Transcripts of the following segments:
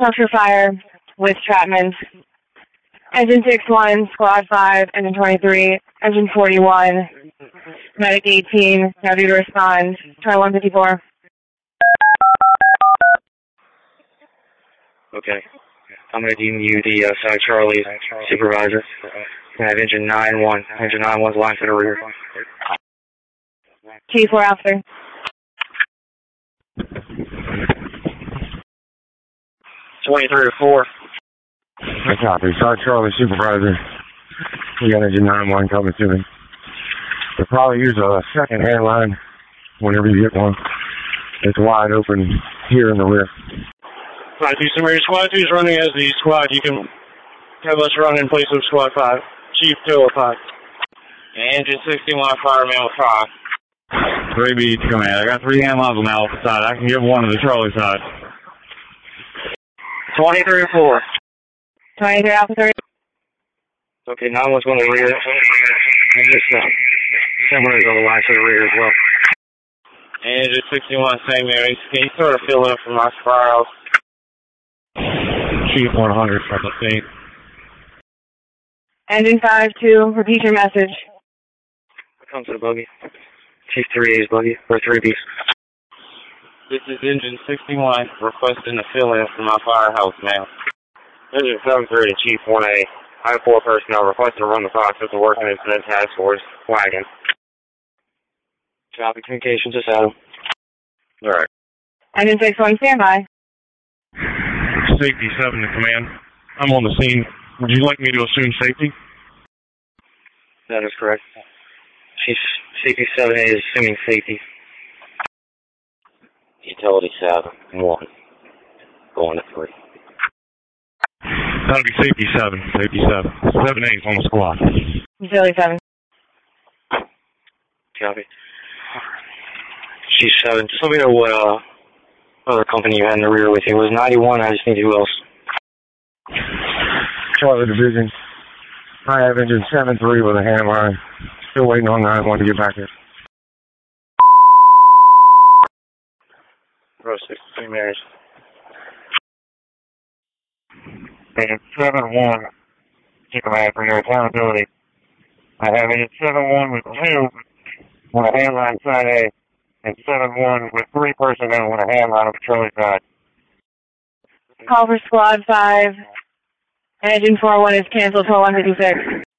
Structure fire with Chapman. Engine 6-1, Squad 5, Engine 23, Engine 41, Medic 18, now due to respond. Try 154. Okay. I'm going to deem you the Side Charlie supervisor. I have Engine 9-1. Engine 9-1's line to the rear. T4 officer. (23-4). I copy. Side Charlie supervisor. We got Engine 9-1 coming to me. We'll probably use a second handline whenever you get one. It's wide open here in the rear. Squad 2 Summary, Squad 2 is running as the squad. You can have us run in place of Squad 5. Chief 205. Engine 61, Fireman 5. 3B command. I got 3 handlines on the Alpha side. I can give one to the Charlie side. 23-4. 23 officer. Okay, 9-1's going to the rear. And this Timber's on the line to the rear as well. Engine 61, St. Mary's. Can you sort of fill in for my firehouse? Chief 100, second state. Engine 5-2, repeat your message. Come to the buggy. Chief 3A's buggy, or 3B's. This is Engine 61 requesting a fill-in for my firehouse, ma'am. Engine 73 to Chief 1A. I have 4 personnel requesting to run the Fox with the Working Incident Task Force wagon. Copy communications, just Adam. Alright. Engine 6-1, standby. Safety 7 to command. I'm on the scene. Would you like me to assume safety? That is correct. Chief Safety 7A is assuming safety. Utility 7, 1. Going to 3. That'll be safety 7. Safety 7. 7A's on the squad. Utility 7. Copy. Chief 7, just let me know what other company you had in the rear with you. It was 91, I just need who else. Charlie Division. I have Engine 7-3 with a handline. Still waiting on 9-1 to get back here. Row 63 Marys. Engine 7-1. Keep command for your accountability. I have Engine 7-1 with 2 on a handline side A, and 7-1 with 3 personnel on a handline on the Charlie side. Call for Squad 5. Engine 41 is canceled till 156.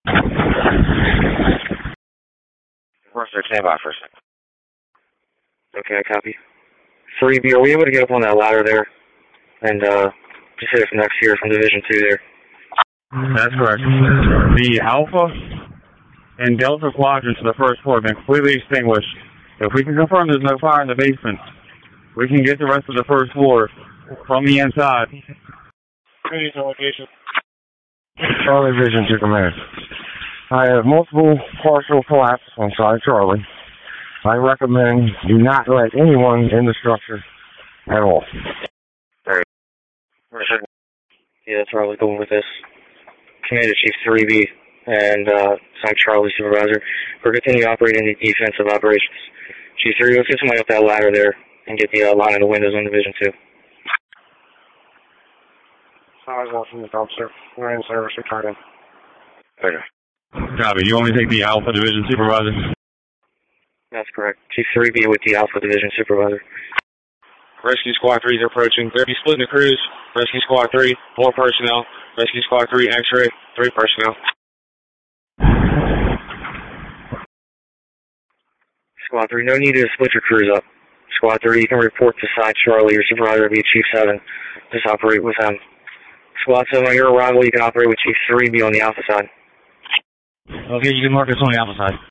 First, stand by for a second. Okay, I copy. 3B, are we able to get up on that ladder there? And just hit it from next year from Division 2 there. That's correct. The Alpha and Delta quadrants of the first floor have been completely extinguished. If we can confirm there's no fire in the basement, we can get the rest of the first floor from the inside. Location. Charlie Vision to command. I have multiple partial collapse on side Charlie. I recommend do not let anyone in the structure at all. Alright. Yeah, that's where I was going with this. Commander Chief 3B and Side Charlie Supervisor. We're continuing operating the defensive operations. Chief 3, let's get somebody up that ladder there and get the line of the windows on Division 2. I was watching the dumpster. We're in service, returning. Okay. Copy. You want me to take the Alpha Division Supervisor? That's correct. Chief 3B with the Alpha Division Supervisor. Rescue Squad 3 is approaching. They'll be splitting the crews. Rescue Squad 3, 4 personnel. Rescue Squad 3, X-ray, 3 personnel. Squad 3, no need to split your crews up. Squad 3, you can report to Side Charlie. Your supervisor will be Chief 7. Just operate with them. Squad 7, on your arrival, you can operate with Chief 3B on the Alpha side. Okay, you can mark us on the Alpha side.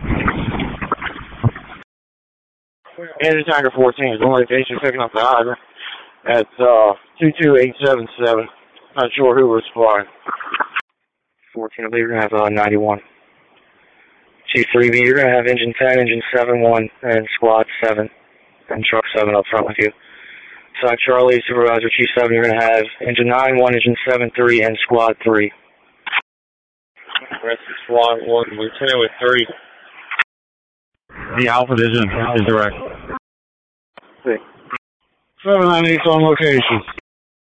Engine Tiger 14 is on location picking up the hydrant at 22877. Not sure who was flying. 14, I believe you're going to have 91. Chief 3B, you're going to have Engine 10, Engine 7-1, and Squad 7, and Truck 7 up front with you. Side Charlie, Supervisor Chief 7, you're going to have Engine 9-1, Engine 7-3, and Squad 3. Rest of Squad 1, Lieutenant with 3. The Alpha Division is direct. 798 on location.